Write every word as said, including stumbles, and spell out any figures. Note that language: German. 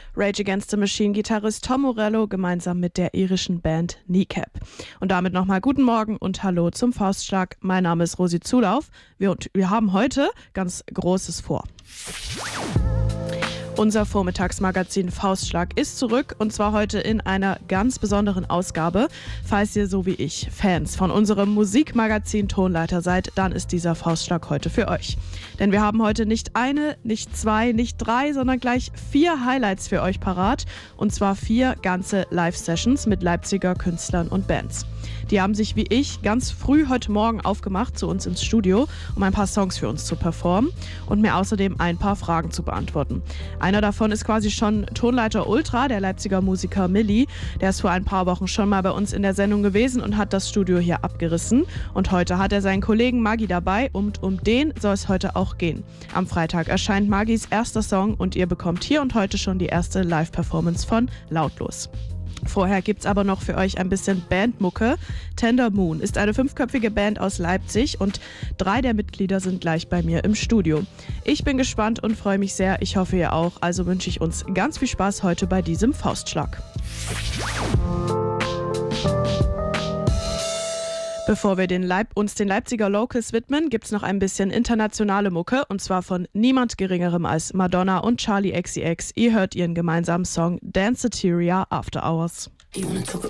Rage Against the Machine-Gitarrist Tom Morello gemeinsam mit der irischen Band Kneecap. Und damit nochmal guten Morgen und hallo zum Faustschlag. Mein Name ist Rosi Zulauf. Wir, wir haben heute ganz Großes vor. Unser Vormittagsmagazin Faustschlag ist zurück und zwar heute in einer ganz besonderen Ausgabe. Falls ihr so wie ich Fans von unserem Musikmagazin Tonleiter seid, dann ist dieser Faustschlag heute für euch. Denn wir haben heute nicht eine, nicht zwei, nicht drei, sondern gleich vier Highlights für euch parat. Und zwar vier ganze Live-Sessions mit Leipziger Künstlern und Bands. Die haben sich wie ich ganz früh heute Morgen aufgemacht zu uns ins Studio, um ein paar Songs für uns zu performen und mir außerdem ein paar Fragen zu beantworten. Einer davon ist quasi schon Tonleiter Ultra, der Leipziger Musiker Milli. Der ist vor ein paar Wochen schon mal bei uns in der Sendung gewesen und hat das Studio hier abgerissen. Und heute hat er seinen Kollegen Maggi dabei und um den soll es heute auch gehen. Am Freitag erscheint Maggis erster Song und ihr bekommt hier und heute schon die erste Live-Performance von Lautlos. Vorher gibt's aber noch für euch ein bisschen Bandmucke. Tender Moon ist eine fünfköpfige Band aus Leipzig und drei der Mitglieder sind gleich bei mir im Studio. Ich bin gespannt und freue mich sehr. Ich hoffe, ihr auch. Also wünsche ich uns ganz viel Spaß heute bei diesem Faustschlag. Bevor wir den Leip- uns den Leipziger Locals widmen, gibt's noch ein bisschen internationale Mucke und zwar von niemand Geringerem als Madonna und Charli X C X. Ihr hört ihren gemeinsamen Song Danceteria After Hours.